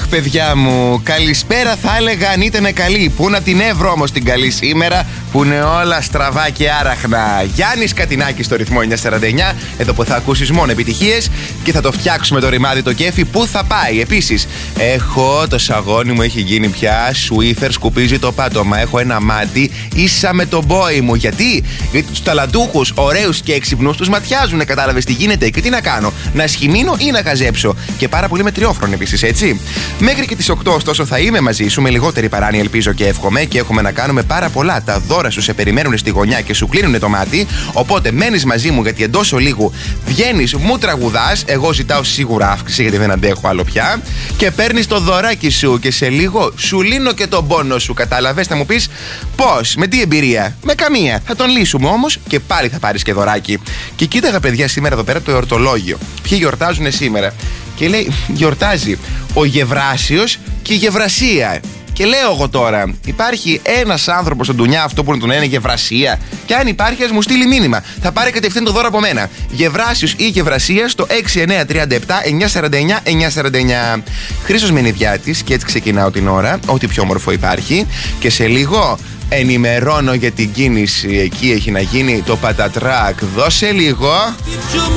παιδιά μου, καλησπέρα θα έλεγα αν ήταν καλή. Πού να την εύρω όμως την καλή σήμερα, που είναι όλα στραβά και άραχνα. Γιάννης Κατινάκης στο ρυθμό 949, εδώ που θα ακούσεις μόνο επιτυχίες και θα το φτιάξουμε το ρημάδι το κέφι που θα πάει. Επίσης, το σαγόνι μου έχει γίνει πια Σουίφερ, σκουπίζει το πάτωμα. Έχω ένα μάτι ίσα με τον μπόι μου. Γιατί τους ταλαντούχους, ωραίους και έξυπνους τους ματιάζουν. Κατάλαβες τι γίνεται και τι να κάνω, να σχημείνω ή να χαζέψω. Και πάρα πολύ μετριόφρον επίσης, έτσι. Μέχρι και τις 8, ωστόσο, θα είμαι μαζί σου με λιγότερη παράνοια, ελπίζω και εύχομαι. Και έχουμε να κάνουμε πάρα πολλά. Τα δώρα σου σε περιμένουν στη γωνιά και σου κλείνουν το μάτι. Οπότε μένεις μαζί μου, γιατί εντός ολίγου βγαίνεις, μου τραγουδάς. Εγώ ζητάω σίγουρα αύξηση, γιατί δεν αντέχω άλλο πια. Και παίρνεις το δωράκι σου και σε λίγο σου λύνω και τον πόνο σου. Κατάλαβες, θα μου πεις πώς, με τι εμπειρία? Με καμία. Θα τον λύσουμε όμως και πάλι θα πάρεις και δωράκι. Και κοίταγα, παιδιά, σήμερα εδώ πέρα το εορτολόγιο. Ποιοι γιορτάζουν σήμερα? Και λέει, γιορτάζει ο Γευράσιος και η Γευρασία. Και λέω εγώ τώρα, υπάρχει ένας άνθρωπος στον ντουνιά αυτό που τον λένε Γευρασία? Και αν υπάρχει, ας μου στείλει μήνυμα. Θα πάρει κατευθείαν το δώρο από μένα. Γευράσιος ή Γευρασία στο 6937 949 949. Χρήστος Μενιδιάτης, και έτσι ξεκινάω την ώρα. Ό,τι πιο όμορφο υπάρχει. Και σε λίγο ενημερώνω για την κίνηση. Εκεί έχει να γίνει το πατατράκ. Δώσε λίγο.